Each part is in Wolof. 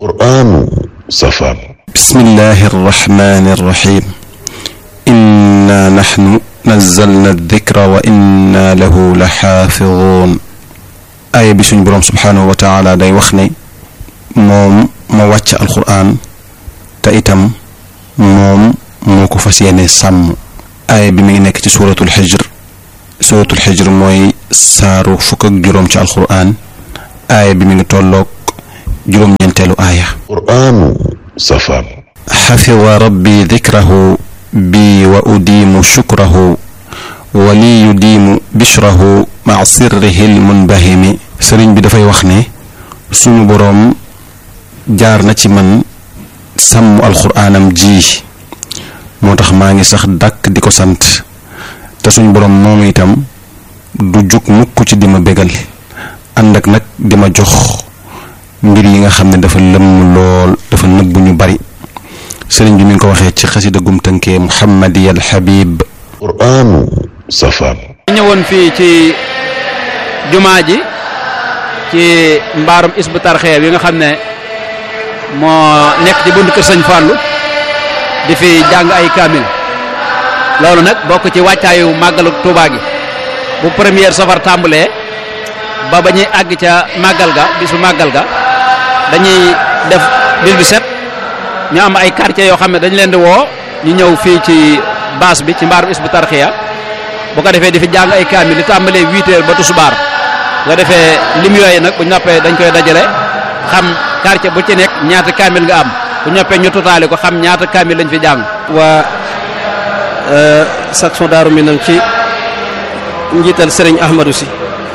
قرآن سفر. بسم الله الرحمن الرحيم. إنا نحن نزلنا الذكر وإنا له لحافظون. aaya bi suñ boroom subhaanahu wa taala day wax ne moom moo wàcc alquran te itam moom moo ko fas yéene sàmm. aaya bi mi ngi nekk ci suuratul xijr mooy saaru fukk ak juróom ci alquran. aaya bi mi ngi tolloog juróom-ñeenteelu aaya. qur'aanu safar. xafida rabbi dikrahu bi wa udiimu shukrahu wa li yudiimu bishrahu maa sirrihi lmunbahimi. sëriñ bi dafay wax ne suñu boroom jaar na ci man sàmm alxuraanam ji moo tax maa ngi sax dàkk di ko sant te suñu boroom moom itam du jug mukk ci di ma bégal ànd ak nag di ma jox mbir yi nga xam ne dafa lëmm lool dafa nëbbu ñu bari. sëriñ bi mi ngi ko waxee ci xasida gum tënkee Muhammadiyal Habib. qur'aanu safar. ñëwoon fii ci jumaa ji ci mbaarum Hizbut Tarqiyyah yi nga xam ne moo nekk ci buntu kër Sëñ Fallu di fi jàng ay kaamil. loolu nag bokk ci wàccaayu màggalu Tuubaa gi bu première safar tàmbalee ba ñuy àgg ca màggal ga bisu màggal ga dañuy def bis bi set ñu am ay quartier yoo xam ne dañ leen di woo ñu ñëw fii ci baas bi ci mbaarum Hizbut Tarqiyyah bu ko defee di fi jàng ay kaamil li tàmbalee 8h ba tisbaar bu ko defee lim yooyu nag bu ñu noppee dañ koy dajale xam quartier bu ci nekk ñaata kaamil nga am bu ñu noppee ñu totaale ko xam ñaata kaamil lañ fi jàng. waa section Daaru Minam ci njiital Serigne Ahmadou Sy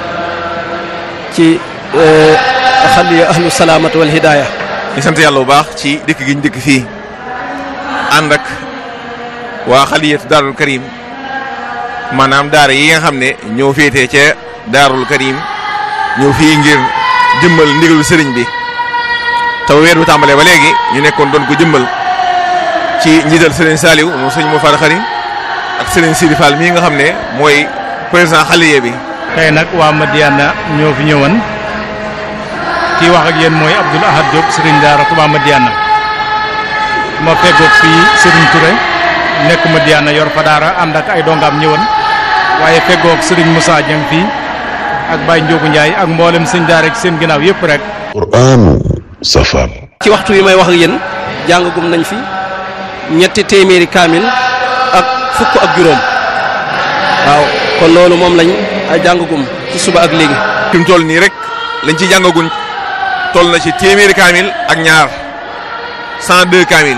ci xaliya ahlu salaamati wal hidaaya. di sant yàlla bu baax ci dëkk gi ñu dëkk fii ànd ak waa xaliyatu Daarul Karim maanaam daara yi nga xam ne ñoo féetee ca Daarul Karim ñëw fii ngir jëmmal ndigalu sëriñ bi te weer bu tàmbalee ba léegi ñu nekkoon doon ko jëmmal ci njiital sëriñ Saliou moom sëñ moo fara xari ak sëriñ Sidi Fall mii nga xam ne mooy président xaliye bi. tey nag waa Madiyana ñoo fi ñëwoon kii wax ak yéen mooy Abdoul Ahad Diop sëriñ daara Touba Madiyana ma feggoog fii sëriñ Touré nekk Madiyana yor fa daara ànd ak ay dongaam ñëwoon waaye feggoog sëriñ Moussa Dieng fii ak Baye Ndiogu Ndiaye ak mboolem sëñ daara ak seen ginnaaw yëpp rek. qur'aanu safar. ci waxtu yi may wax ak yéen jàngagum nañ fi ñetti téeméeri kaamil ak fukk ak juróom waaw kon loolu moom lañ jàngagum ci suba ak léegi. fi mu toll nii rek lañ ci jàngaguñ toll na ci téeméeri kaamil ak ñaar 102 kaamil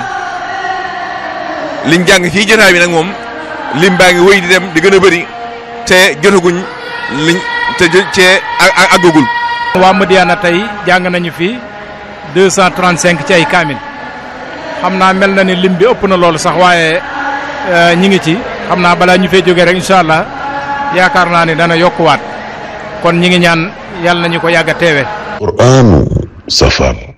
liñ jàng fii jotaay bi nag moom lim baa ngi wéy di dem di gën a bëri te jotaguñ liñ te àggagul. waa Madiyana tey jàng nañu fi 235 ci ay kaamil xam naa mel na ni lim bi ëpp na loolu sax waaye ñi ngi ci xam naa balaa ñu fee jógee rek incha allah yaakaar naa ni dana yokkuwaat kon ñi ngi ñaan yàlla nañu ko yàgg a teewe. qur'aanu safar.